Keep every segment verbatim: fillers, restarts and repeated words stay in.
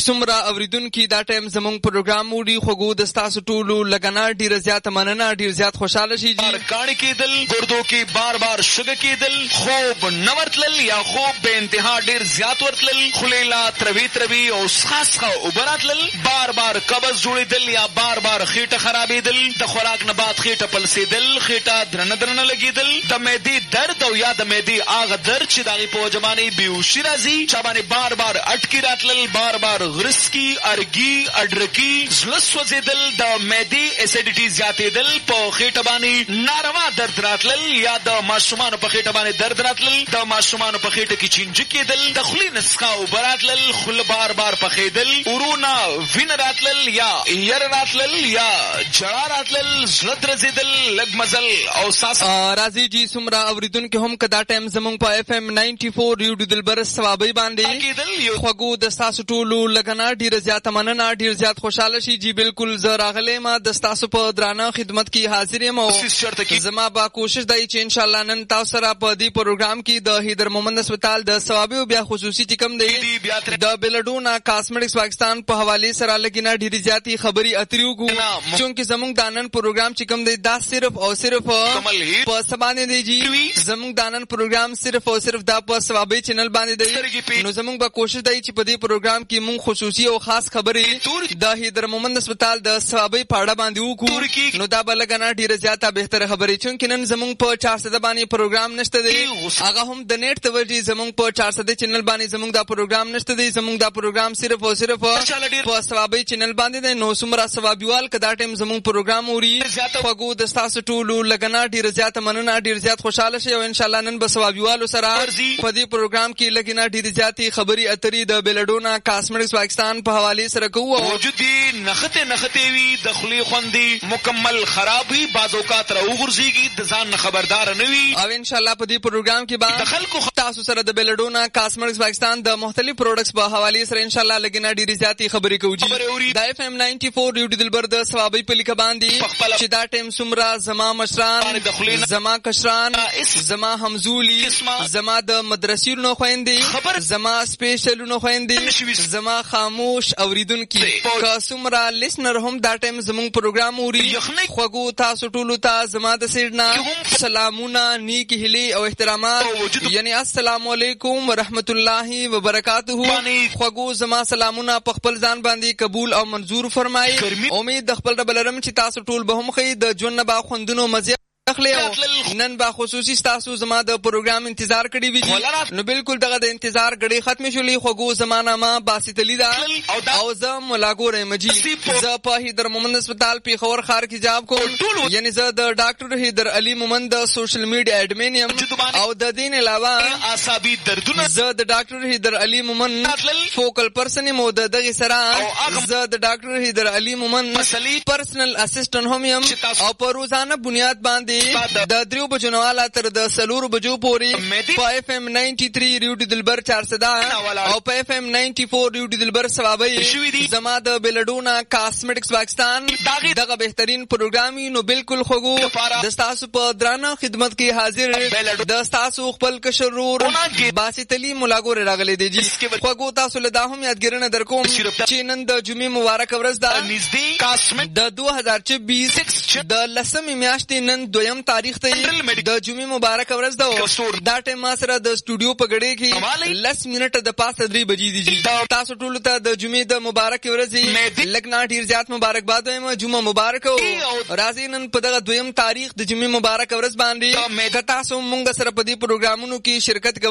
څومره اوریدونکي دا ټایم زمونږ پروګرام وړي خوږو د ستاسو ټولو لګنا ډېره زیاته مننه ډېر زیات خوشحاله شي جی کاڼي کېدل ګردو کې بار بار شګه کېدل خوب نه ورتلل یا خوب به انتها ډېر زیات ورتلل خولې لا تروي تروي او څښه اوبه راتلل بار بار قبض جوړېدل یا بار بار خېټه خرابېدل د خوراک نه بعد خېټه پلسېدل خېټه درنه درنه لګېدل د معدې درد او یا د معدې هغه درد چې د هغې په وجه باندې بېهوشي راځي چا باندې بار بار اټکي راتلل بار بار غرسکي ارګي اډرکي زړه سوځېدل د معدې اسیډیټي زیاتېدل په خېټه باندې ناروا درد راتلل یا د ماشومانو په خېټه باندې درد راتلل د ماشومانو په خېټه کې چینجه کېدل د خولې نه څښه اوبه راتلل خوله بار بار پخېدل ورونه وینه راتلل یا یره راتلل یا جړا راتلل زړه درزېدل لږ مزل او ساس راځي جي څومره اورېدونکي هم که دا ټایم زمونږ په اف ام ناینټي فور ریډیو دلبر ثوابۍ باندې خوږو د ستاسو ټولو لګنا ډېره زیاته مننه ډېر زیات خوشحاله شي جي بالکل زه راغلی یم د ستاسو په درانه خدمت کې حاضر یم او زما به کوشش دی چې انشاءالله نن تاسو سره په دې پروګرام کې د حیدر مومند هسپتال د ثوابۍ بیا خصوصي چې کوم دی د بلډونا کاسمیټکس پاکستان په حوالې سره لګینا ډېرې زیاتې خبرې اترې وکړو چونکې زموږ دا نن پروګرام چې کوم دی دا صرف او صرف په څه باندې دی جي زموږ دا نن پروګرام صرف او صرف دا په ثوابۍ چینل باندې دی نو زموږ به کوشش دی چې په دې پروګرام کې مونږ خصوصي او خاص خبرې د حیدر مومند هسپتال د ثوابۍ په اړه باندې وکړو نو دا به لګنه ډېره زیاته بهتره خبرې چونکې نن زموږ په چار سده باندې پروګرام نشته دی هغه هم د نیټ ته وجې زموږ په چار سده چینل باندې زموږ دا پروګرام نشته دی زموږ دا پروګرام صرف او صرف په ثوابۍ چینل باندې دی نو څومره ثوابیوال که دا ټایم زموږ پروګرام اوري خوږو د ستاسو ټولو لګنه ډېره زیاته مننه ډېر زیات خوشحاله شئ او انشاءالله نن به ثوابیوالو سره په دې پروګرام کې لګنه ډېرې زیاتې خبرې اترې د بلډونا کاسمیټکس پاکستان په حوالې سره کوو موجود دي نښتې نښتې وي د خولې خوندې مکمل خراب وي بعض اوقات راوغورځېږي د ځان نه خبرداره نه وي او انشاءالله په دې پروګرام کې به د خلکو تاسو سره د بلډونا کاسمیټکس پاکستان د مختلف پروډکټس په حوالې سره انشاءالله لګنه ډېرې زیاتې خبرې کوو جي د اف ام ناینټي فور ریډیو دلبر د ثوابۍ په لیکه باندې چې دا ټایم څومره زما مشران زما کشران زما همزولي زما د مدرسینو خویندې زما سپیشلونو خویندې زما خاموش اوریدونکي که څومره لیسنر هم دا ټایم زموږ پروګرام اوري خوږو تاسو ټولو ته زما د سیډ نه سلامونه نیک هیلې او احترامات یعنی السلام علیکم ورحمت الله وبرکاته خوږو زما سلامونه په خپل ځان باندې قبول او منظور فرمایي امید د خپل رب لرم چې تاسو ټول به هم ښه د ژوند نه به خوندونو مزه نن با خصوصي ستاسو زما د پروګرام انتظار کړی وي نو بالکل دغه د انتظار غړي ختم شولې خوږو زمانہ ما باسط علی دا او زه ملاګور مجي زه په حیدر مومند هسپتال پیښور ښار کې جاب کوم یعنی زه د ډاکټر حیدر علي مومند د سوشل میډیا اډمین یم او د دین علاوه اعصابي دردونه زه د ډاکټر حیدر علي مومند فوکل پرسن مو د دغه سره زه د ډاکټر حیدر علي مومند پرسنل اسسټنټ هم یم او په روزانه بنیاد باندې د دریو بجو نواله تر د سلورو بجو پورې په اف ام ناینټي تھری ریډیو دلبر چار سده او په اف ام ناینټي فور ریډیو دلبر ثوابۍ زما د بلډونا کاسمیټکس پاکستان دغه بهترین پروګرام نو بالکل خوږو د ستاسو په درانه خدمت کې حاضر د ستاسو خپل کشر رور باسط علي ملاګور راغلی دی جی خوږو تاسو له دا هم یادګیرنه درکوم چې نن د جمعې مبارک ورځ ده د دوه هزار چوبیس د لسمې میاشتې نن دویم تاریخ ته د جمعې مبارک ورځ ده دا ټایم ما سره د سټوډیو په غړې کې لس منټه د پاسه درې بجې دي جی تاسو ټولو ته د جمعې د مبارک ورځې لږ نه ډېر زیات مبارکباد وایم جمعه مبارک او راځئ نن په دغه دویم تاریخ د جمعې مبارک ورځ باندې که تاسو مونږ سره په دې پروګرامونو کې شرکت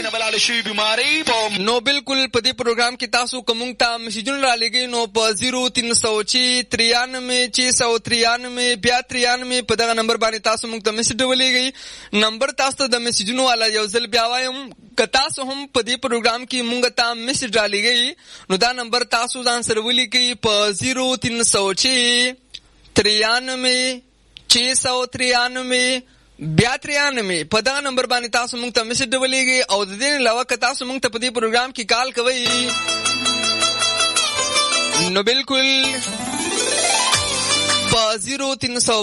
کوئ نو بالکل په دې پروګرام کې تاسو که مونږ ته میسیجونه رالېږئ نو په زیرو تین سو چھ ترانوے چھ سو ترانوے بیا ترانوے په دغه نمبر باندې تاسو موږ ته میسج ولېږئ نمبر تاسو ته د میسجونو والا یو ځل بیا وایم که تاسو هم په دې پروګرام کې موږ ته میسج رالېږئ نو دا نمبر تاسو ځان سره ولیکئ په زیرو تین سو چھ ترانوے چھ سو ترانوے بیا ترانوے په دغه نمبر باندې تاسو موږ ته میسج ولېږئ او د دې علاوه که تاسو موږ ته په دې پروګرام کې کال کوئ نو بالکل په زیرو تین سو